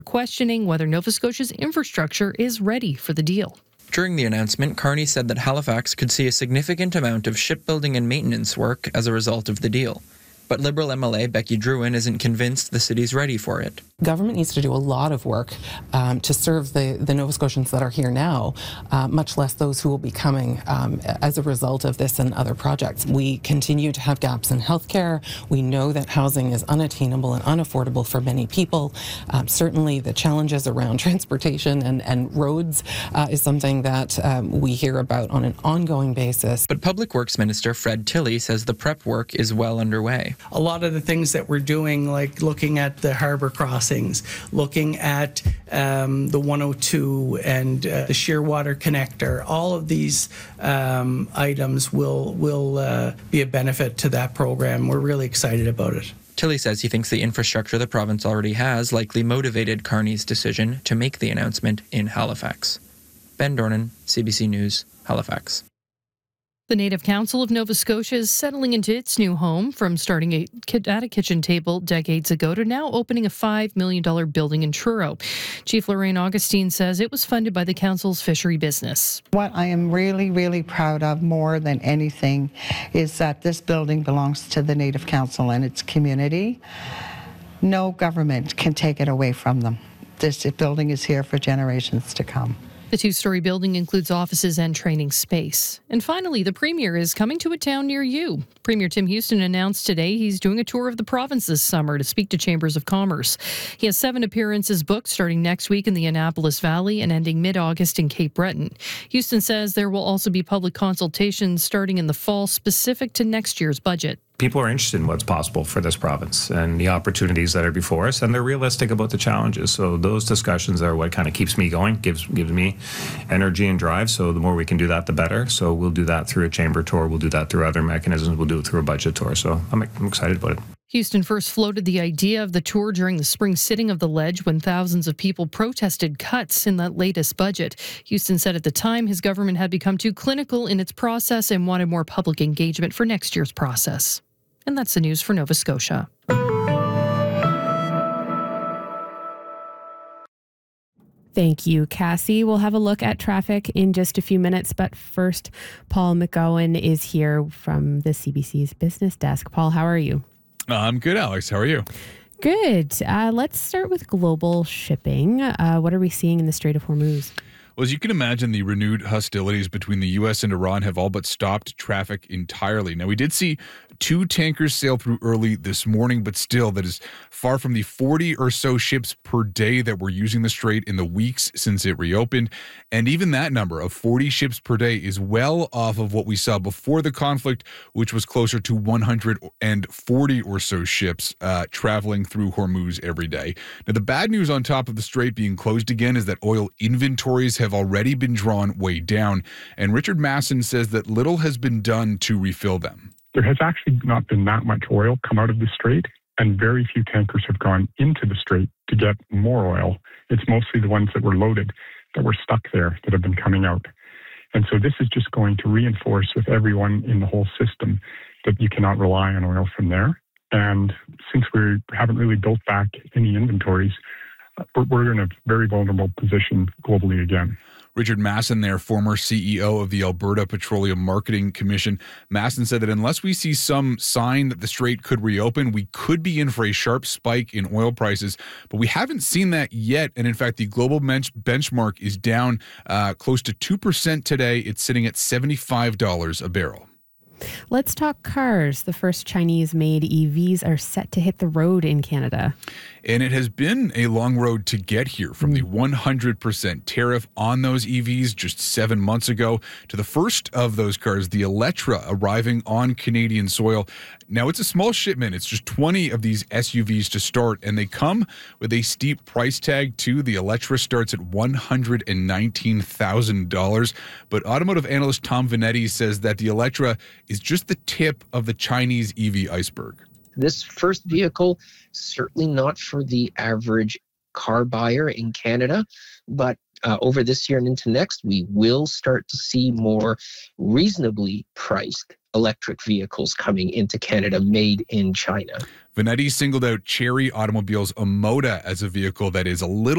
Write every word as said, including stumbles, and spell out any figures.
questioning whether Nova Scotia's infrastructure is ready for the deal. During the announcement, Carney said that Halifax could see a significant amount of shipbuilding and maintenance work as a result of the deal. But Liberal M L A Becky Drouin isn't convinced the city's ready for it. Government needs to do a lot of work um, to serve the, the Nova Scotians that are here now, uh, much less those who will be coming um, as a result of this and other projects. We continue to have gaps in healthcare. We know that housing is unattainable and unaffordable for many people. Um, certainly the challenges around transportation and, and roads uh, is something that um, we hear about on an ongoing basis. But Public Works Minister Fred Tilley says the prep work is well underway. A lot of the things that we're doing, like looking at the harbour crossings, looking at um, the one oh two and uh, the Shearwater connector, all of these um, items will will uh, be a benefit to that program. We're really excited about it. Tilley says he thinks the infrastructure the province already has likely motivated Carney's decision to make the announcement in Halifax. Ben Dornan, C B C News, Halifax. The Native Council of Nova Scotia is settling into its new home from starting a, at a kitchen table decades ago to now opening a five million dollars building in Truro. Chief Lorraine Augustine says it was funded by the council's fishery business. What I am really, really proud of more than anything is that this building belongs to the Native Council and its community. No government can take it away from them. This building is here for generations to come. The two-story building includes offices and training space. And finally, the Premier is coming to a town near you. Premier Tim Houston announced today he's doing a tour of the province this summer to speak to chambers of commerce. He has seven appearances booked starting next week in the Annapolis Valley and ending mid-August in Cape Breton. Houston says there will also be public consultations starting in the fall specific to next year's budget. People are interested in what's possible for this province and the opportunities that are before us, and they're realistic about the challenges. So those discussions are what kind of keeps me going, gives gives me energy and drive. So the more we can do that, the better. So we'll do that through a chamber tour. We'll do that through other mechanisms. We'll do it through a budget tour. So I'm, I'm excited about it. Houston first floated the idea of the tour during the spring sitting of the Ledge when thousands of people protested cuts in that latest budget. Houston said at the time his government had become too clinical in its process and wanted more public engagement for next year's process. And that's the news for Nova Scotia. Thank you, Cassie. We'll have a look at traffic in just a few minutes, but first, Paul McGowan is here from the C B C's business desk. Paul, how are you? Uh, I'm good, Alex. How are you? Good. Uh, let's start with global shipping. Uh, what are we seeing in the Strait of Hormuz? Well, as you can imagine, the renewed hostilities between the U S and Iran have all but stopped traffic entirely. Now, we did see two tankers sail through early this morning, but still, that is far from the forty or so ships per day that were using the strait in the weeks since it reopened. And even that number of forty ships per day is well off of what we saw before the conflict, which was closer to one hundred forty or so ships uh, traveling through Hormuz every day. Now, the bad news on top of the strait being closed again is that oil inventories have already been drawn way down. And Richard Masson says that little has been done to refill them. There has actually not been that much oil come out of the strait, and very few tankers have gone into the strait to get more oil. It's mostly the ones that were loaded that were stuck there that have been coming out. And so this is just going to reinforce with everyone in the whole system that you cannot rely on oil from there. And since we haven't really built back any inventories, we're, we're in a very vulnerable position globally again. Richard Masson, their former C E O of the Alberta Petroleum Marketing Commission. Masson said that unless we see some sign that the strait could reopen, we could be in for a sharp spike in oil prices. But we haven't seen that yet. And in fact, the global bench- benchmark is down uh, close to two percent today. It's sitting at seventy-five dollars a barrel. Let's talk cars. The first Chinese-made E Vs are set to hit the road in Canada. And it has been a long road to get here, from the one hundred percent tariff on those E Vs just seven months ago to the first of those cars, the Electra, arriving on Canadian soil. Now, it's a small shipment. It's just twenty of these S U Vs to start, and they come with a steep price tag, too. The Electra starts at one hundred nineteen thousand dollars. But automotive analyst Tom Vanetti says that the Electra is just the tip of the Chinese E V iceberg. This first vehicle, certainly not for the average car buyer in Canada, but uh, over this year and into next, we will start to see more reasonably priced electric vehicles coming into Canada made in China. Vanetti singled out Chery Automobile's Omoda as a vehicle that is a little